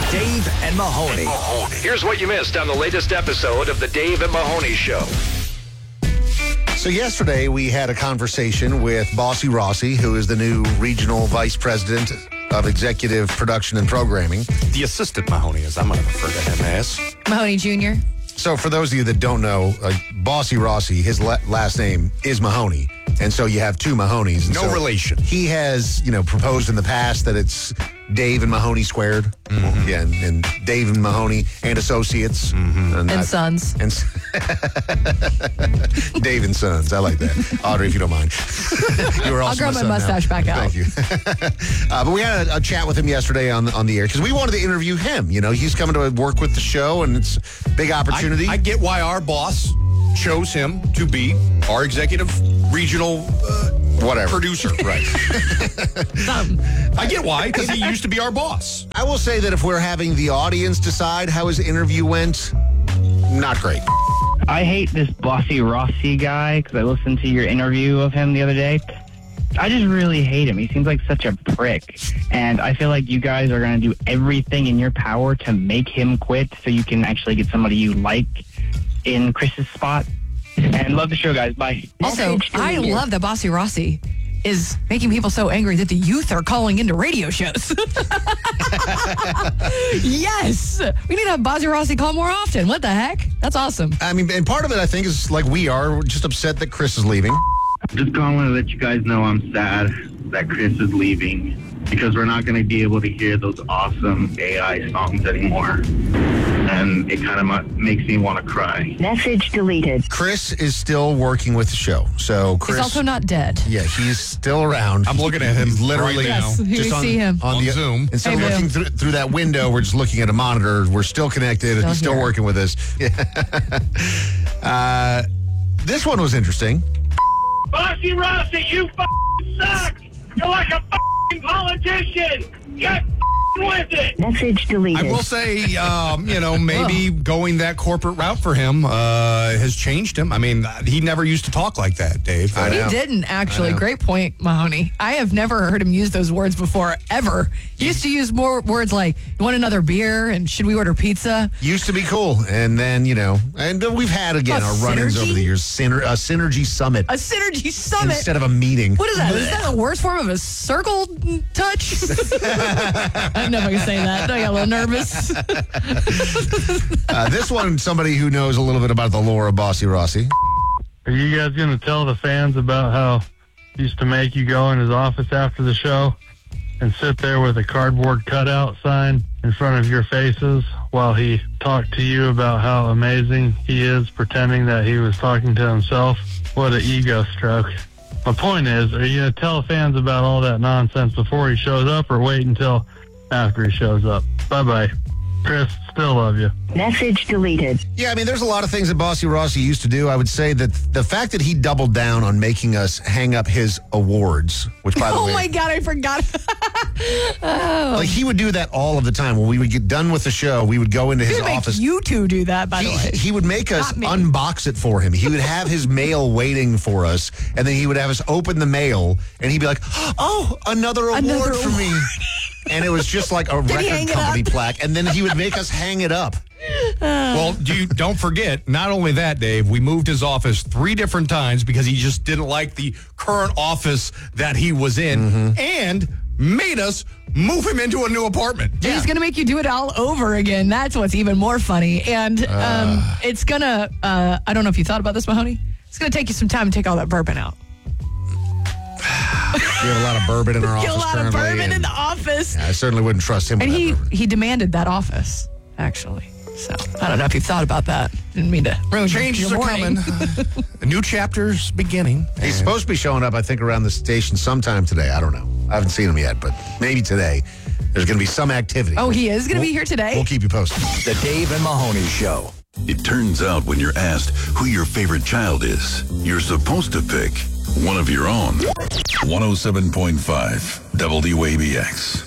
Dave and Mahoney. Here's what you missed on the latest episode of the Dave and Mahoney Show. So yesterday we had a conversation with Bossy Rossi, who is the new regional vice president of executive production and programming. The assistant Mahoney, as I'm going to refer to him as. Mahoney Jr. So for those of you that don't know, Bossy Rossi, his last name is Mahoney. And so you have two Mahonies. And No so relation. He has, proposed in the past that it's Dave and Mahoney squared. Mm-hmm. Yeah, and Dave and Mahoney and Associates. Mm-hmm. And Sons. And Dave and Sons. I like that. Audrey, if you don't mind. You were also I'll grow my mustache back out. Thank you. But we had a chat with him yesterday on the air because we wanted to interview him. He's coming to work with the show, and it's a big opportunity. I get why our boss chose him to be our executive regional producer. Right. I get why, because he used to be our boss. I will say that if we're having the audience decide how his interview went, not great. I hate this Bossy Rossi guy because I listened to your interview of him the other day. I just really hate him. He seems like such a prick. And I feel like you guys are going to do everything in your power to make him quit so you can actually get somebody you like in Chris's spot. And love the show, guys. Bye. Also, I love that Bossy Rossi is making people so angry that the youth are calling into radio shows. Yes. We need to have Bossy Rossi call more often. What the heck? That's awesome. I mean, and part of it, I think, is like we're just upset that Chris is leaving. Just calling to let you guys know I'm sad that Chris is leaving because we're not going to be able to hear those awesome AI songs anymore. And it kind of makes me want to cry. Message deleted. Chris is still working with the show. So Chris... He's also not dead. Yeah, he's still around. I'm looking at him literally right now. Yes, you see him. On Zoom. Instead of looking through that window, we're just looking at a monitor. We're still connected. He's still working with us. This one was interesting. Bossy Rossi, you f***ing suck! You're like a f***ing politician! Get with it! Message deleted. I will say, maybe going that corporate route for him has changed him. I mean, he never used to talk like that, Dave. He didn't, actually. Great point, Mahoney. I have never heard him use those words before, ever. He used to use more words like, you want another beer, and should we order pizza? Used to be cool. And then, and we've had, again, our run-ins over the years. A synergy summit. A synergy summit? Instead of a meeting. What is that? Is that the worst form of a circle touch? I don't know if I can say that. I got a little nervous. This one, somebody who knows a little bit about the lore of Bossy Rossi. Are you guys going to tell the fans about how he used to make you go in his office after the show and sit there with a cardboard cutout sign in front of your faces while he talked to you about how amazing he is, pretending that he was talking to himself? What an ego stroke. My point is, are you going to tell fans about all that nonsense before he shows up or wait until after he shows up? Bye-bye. Chris, still love you. Message deleted. Yeah, I mean, there's a lot of things that Bossy Rossi used to do. I would say that the fact that he doubled down on making us hang up his awards, which, by the way... Oh, my God, I forgot. Like, he would do that all of the time. When we would get done with the show, we would go into his office. You two do that, by the way. He would make us unbox it for him. He would have his mail waiting for us, and then he would have us open the mail, and he'd be like, oh, another award for me. And it was just like a record company plaque. And then he would make us hang it up. Well, don't forget, not only that, Dave, we moved his office 3 different times because he just didn't like the current office that he was in and made us move him into a new apartment. Yeah. He's going to make you do it all over again. That's what's even more funny. And it's going to, I don't know if you thought about this, Mahoney. It's going to take you some time to take all that bourbon out. We have a lot of bourbon in our office. A lot of bourbon in the office. I certainly wouldn't trust him. And he demanded that office, actually. So I don't know if you've thought about that. Didn't mean to ruin Changes your are morning. coming. A new chapter's beginning. He's supposed to be showing up, I think, around the station sometime today. I don't know. I haven't seen him yet, but maybe today. There's going to be some activity. Oh, he is going to be here today? We'll keep you posted. The Dave and Mahoney Show. It turns out when you're asked who your favorite child is, you're supposed to pick one of your own. 107.5 WABX.